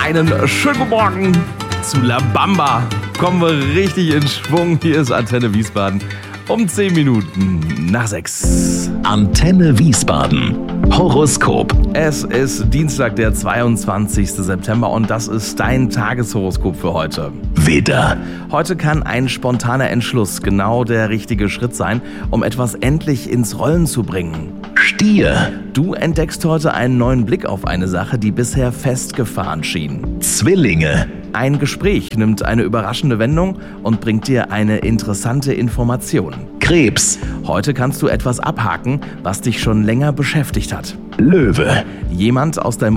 Einen schönen guten Morgen zu La Bamba. Kommen wir richtig in Schwung. Hier ist Antenne Wiesbaden um 10 Minuten nach 6. Antenne Wiesbaden. Horoskop. Es ist Dienstag, der 22. September und das ist dein Tageshoroskop für heute. Widder. Heute kann ein spontaner Entschluss genau der richtige Schritt sein, um etwas endlich ins Rollen zu bringen. Stier. Du entdeckst heute einen neuen Blick auf eine Sache, die bisher festgefahren schien. Zwillinge. Ein Gespräch nimmt eine überraschende Wendung und bringt dir eine interessante Information. Krebs. Heute kannst du etwas abhaken, was dich schon länger beschäftigt hat. Löwe. Jemand aus deinem